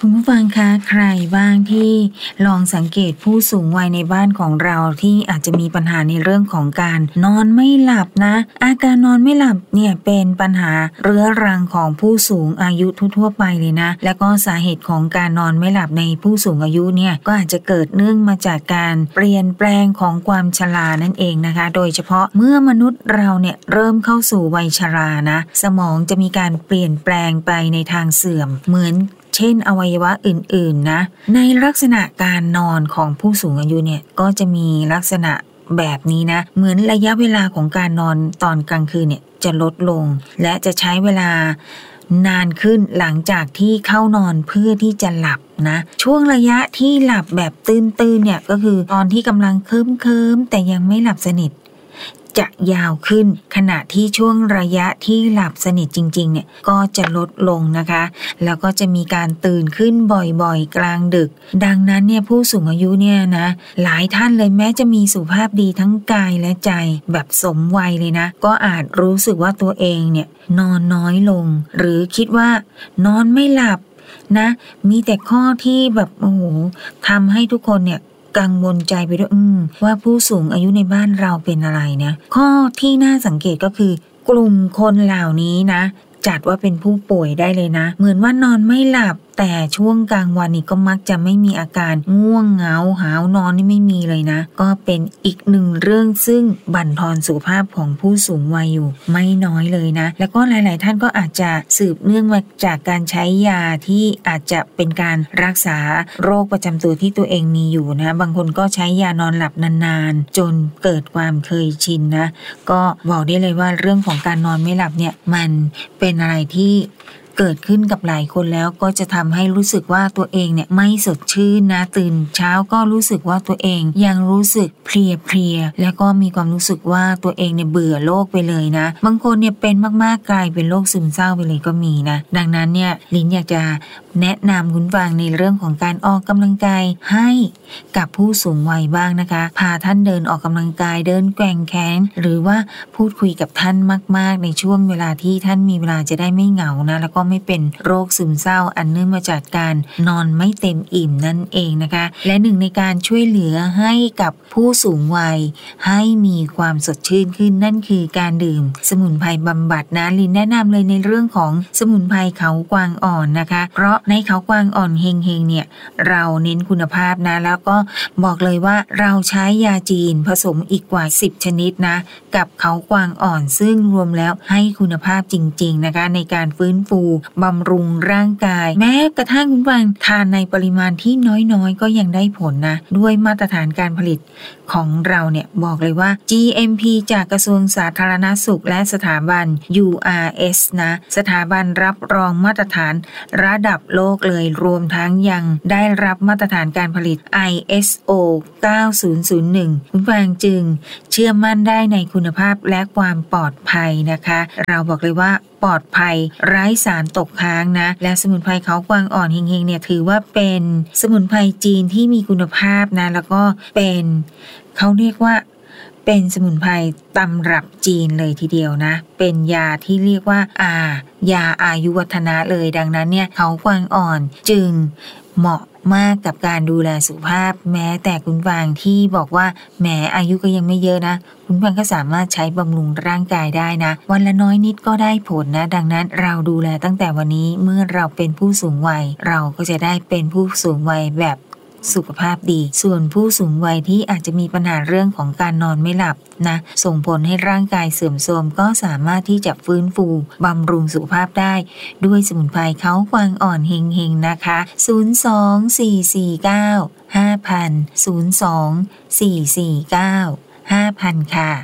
คุณผู้ฟังคะใครบ้างที่ลองสังเกตผู้สูงวัยในบ้านของเราที่อาจจะมีปัญหาในเรื่องของการนอนไม่หลับนะอาการนอนไม่หลับเนี่ยเป็นปัญหาเรื้อรังของผู้สูงอายุทั่วไปเลยนะแล้วก็สาเหตุของการนอนไม่หลับในผู้สูงอายุเนี่ยก็อาจจะเกิดเนื่องมาจากการเปลี่ยนแปลงของความชรานั่นเองนะคะโดยเฉพาะเมื่อมนุษย์เราเนี่ยเริ่มเข้าสู่วัยชรานะสมองจะมีการเปลี่ยนแปลงไปในทางเสื่อมเหมือนเช่นอวัยวะอื่นๆนะในลักษณะการนอนของผู้สูงอายุเนี่ยก็จะมีลักษณะแบบนี้นะเหมือนระยะเวลาของการนอนตอนกลางคืนเนี่ยจะลดลงและจะใช้เวลานานขึ้นหลังจากที่เข้านอนเพื่อที่จะหลับนะช่วงระยะที่หลับแบบตื่นๆเนี่ยก็คือตอนที่กำลังเคลิ้มๆแต่ยังไม่หลับสนิทจะยาวขึ้นขณะที่ช่วงระยะที่หลับสนิทจริงๆเนี่ยก็จะลดลงนะคะแล้วก็จะมีการตื่นขึ้นบ่อยๆกลางดึกดังนั้นเนี่ยผู้สูงอายุเนี่ยนะหลายท่านเลยแม้จะมีสุขภาพดีทั้งกายและใจแบบสมวัยเลยนะก็อาจรู้สึกว่าตัวเองเนี่ยนอนน้อยลงหรือคิดว่านอนไม่หลับนะมีแต่ข้อที่แบบโอ้โหทำให้ทุกคนเนี่ยกังวลใจไปด้วยว่าผู้สูงอายุในบ้านเราเป็นอะไรนะข้อที่น่าสังเกตก็คือกลุ่มคนเหล่านี้นะจัดว่าเป็นผู้ป่วยได้เลยนะเหมือนว่านอนไม่หลับแต่ช่วงกลางวันนี่ก็มักจะไม่มีอาการง่วงเหงาหาวนอนนี่ไม่มีเลยนะก็เป็นอีกหนึ่งเรื่องซึ่งบั่นทอนสุขภาพของผู้สูงวัยอยู่ไม่น้อยเลยนะแล้วก็หลายๆท่านก็อาจจะสืบเนื่องมาจากการใช้ยาที่อาจจะเป็นการรักษาโรคประจำตัวที่ตัวเองมีอยู่นะบางคนก็ใช้ยานอนหลับนานๆจนเกิดความเคยชินนะก็บอกได้เลยว่าเรื่องของการนอนไม่หลับเนี่ยมันเป็นอะไรที่เกิดขึ้นกับหลายคนแล้วก็จะทำให้รู้สึกว่าตัวเองเนี่ยไม่สดชื่นนะตื่นเช้าก็รู้สึกว่าตัวเองยังรู้สึกเพลียแล้วก็มีความรู้สึกว่าตัวเองเนี่ยเบื่อโลกไปเลยนะบางคนเนี่ยเป็นมากๆกลายเป็นโรคซึมเศร้าไปเลยก็มีนะดังนั้นเนี่ยลิ้นอยากจะแนะนำคุณฟังในเรื่องของการออกกำลังกายให้กับผู้สูงวัยบ้างนะคะพาท่านเดินออกกำลังกายเดินแกว่งแขนหรือว่าพูดคุยกับท่านมากๆในช่วงเวลาที่ท่านมีเวลาจะได้ไม่เหงานะแล้วก็ไม่เป็นโรคซึมเศร้าอันเนื่องมาจากการนอนไม่เต็มอิ่มนั่นเองนะคะและหนึ่งในการช่วยเหลือให้กับผู้สูงวัยให้มีความสดชื่นขึ้นนั่นคือการดื่มสมุนไพรบำบัดนะลินแนะนำเลยในเรื่องของสมุนไพรเขากวางอ่อนนะคะเพราะในเขากวางอ่อนเฮงเนี่ยเราเน้นคุณภาพนะแล้วก็บอกเลยว่าเราใช้ยาจีนผสมอีกกว่า10ชนิดนะกับเขากวางอ่อนซึ่งรวมแล้วให้คุณภาพจริงๆนะคะในการฟื้นฟูบำรุงร่างกายแม้กระทั่งคุณฟังทานในปริมาณที่น้อยๆก็ยังได้ผลนะด้วยมาตรฐานการผลิตของเราเนี่ยบอกเลยว่า GMP จากกระทรวงสาธารณสุขและสถาบัน URS นะสถาบันรับรองมาตรฐานระดับโลกเลยรวมทั้งยังได้รับมาตรฐานการผลิต ISO 9001คุณฟังจึงเชื่อมั่นได้ในคุณภาพและความปลอดภัยนะคะเราบอกเลยว่าปลอดภัยไร้สารตกค้างนะและสมุนไพรเขากวางอ่อนเฮงๆเนี่ยถือว่าเป็นสมุนไพรจีนที่มีคุณภาพนะแล้วก็เป็นเขาเรียกว่าเป็นสมุนไพรตำรับจีนเลยทีเดียวนะเป็นยาที่เรียกว่ายาอายุวัฒนะเลยดังนั้นเนี่ยเขากวางอ่อนจึงเหมาะมากกับการดูแลสุขภาพแม้แต่คุณฟังที่บอกว่าแหมอายุก็ยังไม่เยอะนะคุณฟังก็สามารถใช้บำรุงร่างกายได้นะวันละน้อยนิดก็ได้ผลนะดังนั้นเราดูแลตั้งแต่วันนี้เมื่อเราเป็นผู้สูงวัยเราก็จะได้เป็นผู้สูงวัยแบบสุขภาพดีส่วนผู้สูงวัยที่อาจจะมีปัญหาเรื่องของการนอนไม่หลับนะส่งผลให้ร่างกายเสื่อมโทรมก็สามารถที่จะฟื้นฟูบำรุงสุขภาพได้ด้วยสมุนไพรเขากวางอ่อนเฮงๆนะคะ0244950024495,000ค่ะ